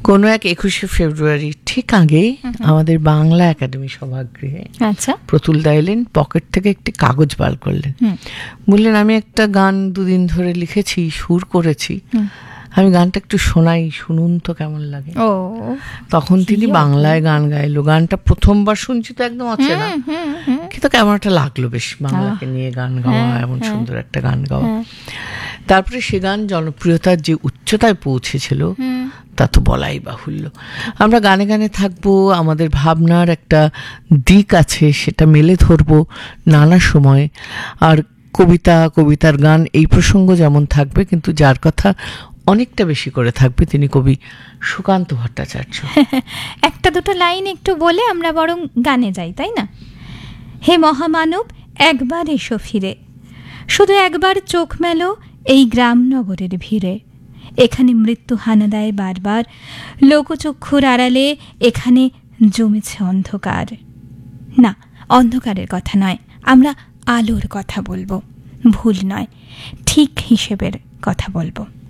কোনো এক 21শে ফেব্রুয়ারি ঠিক আগে আমাদের বাংলা একাডেমি সভাগৃহে আচ্ছা, প্রতুল দা এলেন, পকেট থেকে একটি কাগজ বার করলেন, বললেন আমি একটা গান 2 দিন ধরে লিখেছি, সুর করেছি, আমি গানটা একটু শোনাই, শুনুন তো কেমন লাগে। ও, তখন তিনি বাংলায় গান গাইলো। গানটা প্রথমবার শুনছি তো একদম অচেনা, কিন্তু কেমন একটা লাগলো, বেশ বাংলাকে নিয়ে গান গাওয়া, এমন সুন্দর একটা গান গাওয়া। তারপরে সে গান জনপ্রিয়তার যে উচ্চতায় পৌঁছেছিল তা তো বলাই বাহুল্য। আমরা গানে গানে থাকবো, আমাদের ভাবনার একটা দিক আছে, সেটা মেলে ধরবো নানা সময়। আর কবিতার গান এই প্রসঙ্গ যেমন থাকবে, কিন্তু যার কথা অনেকটা বেশি করে থাকবে তিনি কবি সুকান্ত ভট্টাচার্য। একটা দুটো লাইন একটু বলে আমরা বরং গানে যাই, তাই না? হে মহামানব, একবার এসো ফিরে, শুধু একবার চোখ মেলো এই গ্রাম নগরের ভিড়ে। এখানে মৃত্যু হানা দেয় বারবার, লোকচক্ষুর আড়ালে এখানে জমেছে অন্ধকার। না, অন্ধকারের কথা নয়, আমরা আলোর কথা বলবো, ভুল নয়, ঠিক হিসেবের কথা বলবো।